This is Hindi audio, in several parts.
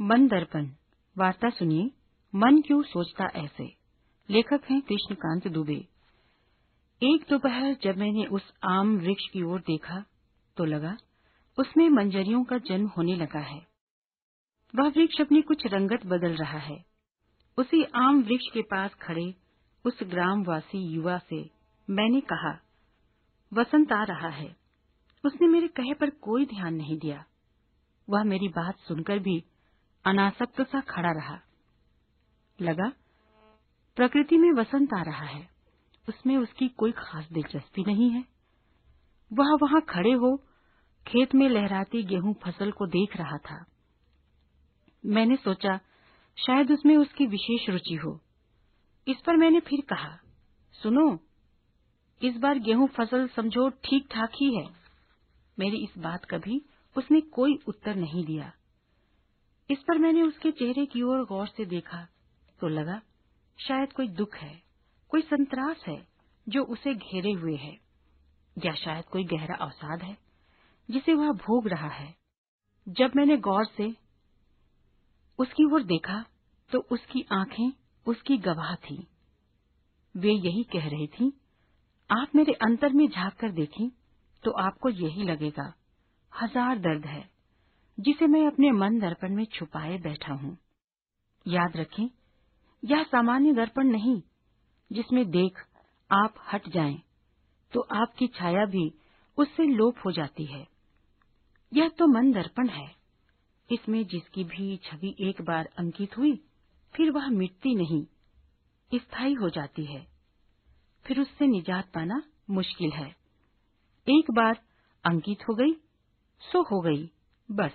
मन दर्पण वार्ता सुनिए। मन क्यों सोचता ऐसे। लेखक हैं कृष्णकांत दुबे। एक दोपहर जब मैंने उस आम वृक्ष की ओर देखा तो लगा उसमें मंजरियों का जन्म होने लगा है। वह वृक्ष अपनी कुछ रंगत बदल रहा है। उसी आम वृक्ष के पास खड़े उस ग्रामवासी युवा से मैंने कहा, वसंत आ रहा है। उसने मेरे कहे पर कोई ध्यान नहीं दिया। वह मेरी बात सुनकर भी अनासक्त सा खड़ा रहा। लगा प्रकृति में वसंत आ रहा है, उसमें उसकी कोई खास दिलचस्पी नहीं है। वह वहां खड़े हो खेत में लहराती गेहूं फसल को देख रहा था। मैंने सोचा शायद उसमें उसकी विशेष रुचि हो। इस पर मैंने फिर कहा, सुनो, इस बार गेहूं फसल समझो ठीक ठाक ही है। मेरी इस बात का भी उसने कोई उत्तर नहीं दिया। इस पर मैंने उसके चेहरे की ओर गौर से देखा तो लगा शायद कोई दुख है, कोई संतरास है जो उसे घेरे हुए है, या शायद कोई गहरा अवसाद है जिसे वह भोग रहा है। जब मैंने गौर से उसकी ओर देखा तो उसकी आंखें उसकी गवाह थीं। वे यही कह रही थीं, आप मेरे अंतर में झांक कर देखें तो आपको यही लगेगा, हजार दर्द है जिसे मैं अपने मन दर्पण में छुपाए बैठा हूँ। याद रखें, यह सामान्य दर्पण नहीं जिसमें देख आप हट जाएं तो आपकी छाया भी उससे लोप हो जाती है। यह तो मन दर्पण है। इसमें जिसकी भी छवि एक बार अंकित हुई फिर वह मिटती नहीं, स्थायी हो जाती है। फिर उससे निजात पाना मुश्किल है। एक बार अंकित हो गई सो हो गई, बस।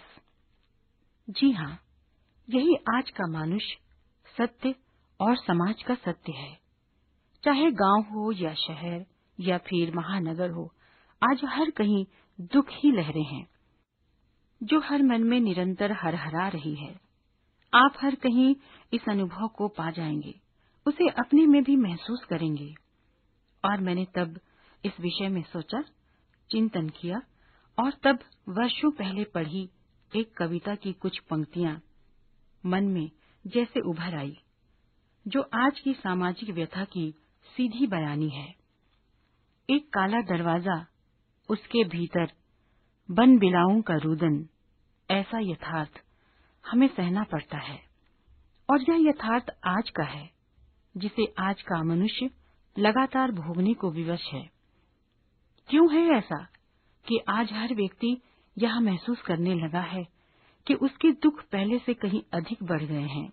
जी हाँ, यही आज का मनुष्य, सत्य और समाज का सत्य है। चाहे गांव हो या शहर या फिर महानगर हो, आज हर कहीं दुख ही लहरें हैं जो हर मन में निरंतर हरहरा रही है। आप हर कहीं इस अनुभव को पा जाएंगे, उसे अपने में भी महसूस करेंगे। और मैंने तब इस विषय में सोचा, चिंतन किया और तब वर्षों पहले पढ़ी एक कविता की कुछ पंक्तियां मन में जैसे उभर आई, जो आज की सामाजिक व्यथा की सीधी बयानी है। एक काला दरवाजा, उसके भीतर बन बिलाऊं का रुदन, ऐसा यथार्थ हमें सहना पड़ता है। और यह यथार्थ आज का है जिसे आज का मनुष्य लगातार भोगने को विवश है। क्यों है ऐसा कि आज हर व्यक्ति यह महसूस करने लगा है कि उसके दुख पहले से कहीं अधिक बढ़ गए हैं।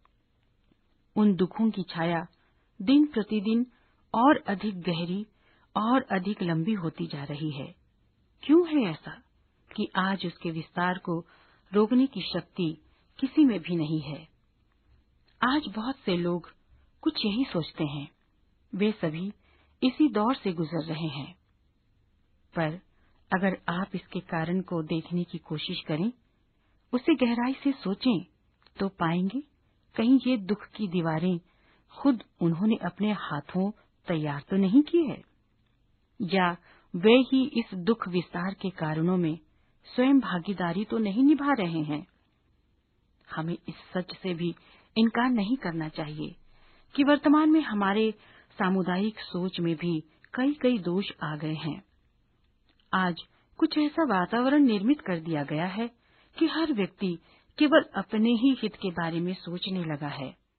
उन दुखों की छाया दिन प्रतिदिन और अधिक गहरी और अधिक लंबी होती जा रही है। क्यों है ऐसा कि आज उसके विस्तार को रोकने की शक्ति किसी में भी नहीं है। आज बहुत से लोग कुछ यही सोचते हैं। वे सभी इसी दौर से गुजर रहे हैं। पर अगर आप इसके कारण को देखने की कोशिश करें, उसे गहराई से सोचें, तो पाएंगे कहीं ये दुख की दीवारें खुद उन्होंने अपने हाथों तैयार तो नहीं की है, या वे ही इस दुख विस्तार के कारणों में स्वयं भागीदारी तो नहीं निभा रहे हैं। हमें इस सच से भी इनकार नहीं करना चाहिए कि वर्तमान में हमारे सामुदायिक सोच में भी कई दोष आ गए हैं। आज कुछ ऐसा वातावरण निर्मित कर दिया गया है कि हर व्यक्ति केवल अपने ही हित के बारे में सोचने लगा है।